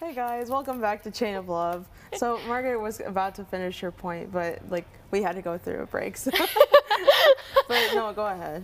Hey guys, welcome back to Chain of Love. So Margaret was about to finish her point, but like we had to go through a break. So. But no, go ahead.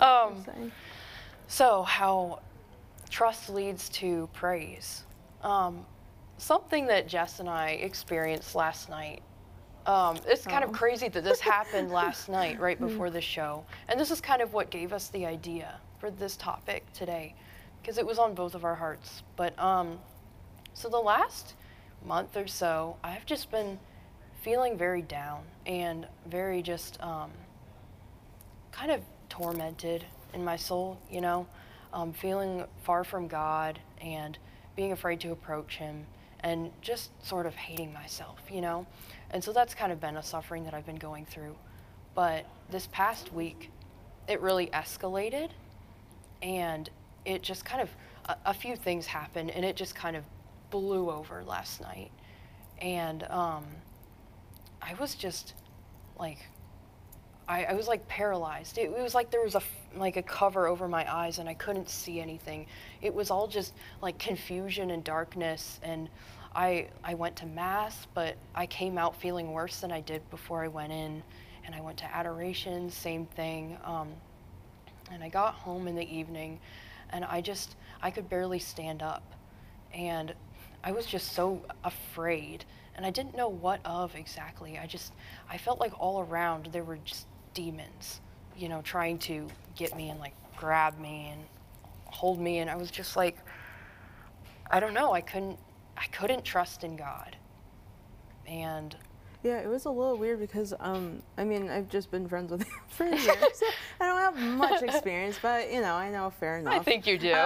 So how trust leads to praise. Something that Jess and I experienced last night. It's kind of crazy that this happened last night, right before the show. And this is kind of what gave us the idea for this topic today, because it was on both of our hearts. But so the last month or so, I've just been feeling very down and very just kind of tormented in my soul, you know, feeling far from God and being afraid to approach Him and just sort of hating myself, you know. And so that's kind of been a suffering that I've been going through. But this past week, it really escalated, and it just kind of, a few things happened, and it just kind of blew over last night. And I was just like, I was like paralyzed. It was like there was a cover over my eyes and I couldn't see anything. It was all just like confusion and darkness. And I went to Mass, but I came out feeling worse than I did before I went in. And I went to adoration, same thing. And I got home in the evening and I could barely stand up. And I was just so afraid. And I didn't know what of exactly. I felt like all around there were just demons, you know, trying to get me and like grab me and hold me. And I was just like, I don't know, I couldn't trust in God. And yeah, it was a little weird because I mean, I've just been friends with him for years. So I don't have much experience, but you know, I know fair enough. I think you do.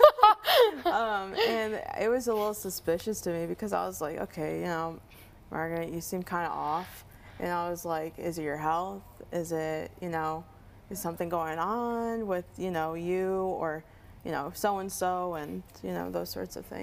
And it was a little suspicious to me because I was like, okay, you know, Margaret, you seem kind of off. And I was like, is it your health? Is it, you know, is something going on with, you know, you or, you know, so-and-so and, you know, those sorts of things.